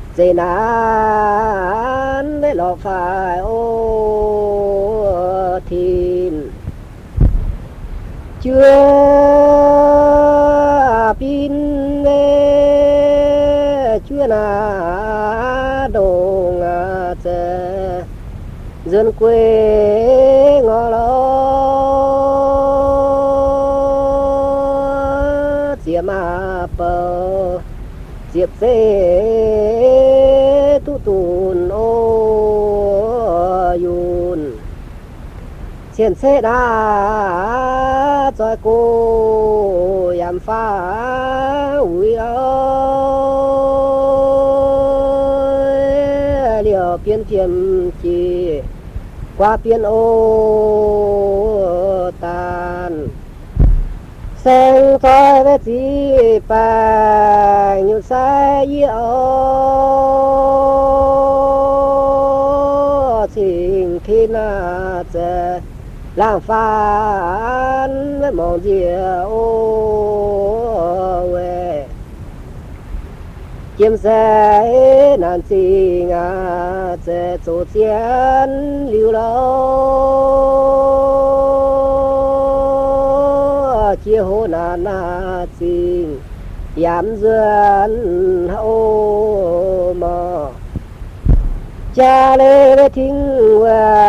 dễ nán để lọ phải ô thìn chưa pin chưa na đồng chè dân quê ngõ lo diệp mà bờ diệp dê tu tùn ô yun xiên xe đá cho cô yam phá ui ơi liều biên tiềm chi qua biên ô tàn sen thôi với gì bằng như sai yêu tình khi na sẽ lang phán với mong diệu về kiếm sẽ nan tình sẽ tổ tiên lưu lâu chia hồ nan tình yam duyên hậu mà cha lê thinh